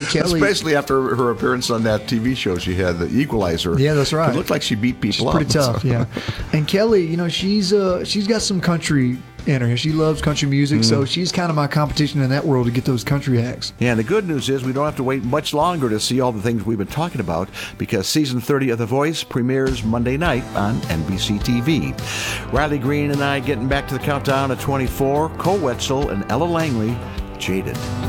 Kelly, especially after her appearance on that TV show she had, The Equalizer. Yeah, that's right. It looked like she beat people she's pretty tough, yeah. And Kelly, she's got some country in her. She loves country music, so she's kind of my competition in that world to get those country acts. Yeah, and the good news is we don't have to wait much longer to see all the things we've been talking about, because season 30 of The Voice premieres Monday night on NBC TV. Riley Green and I getting back to the countdown at 24. Cole Wetzel and Ella Langley, Jaded.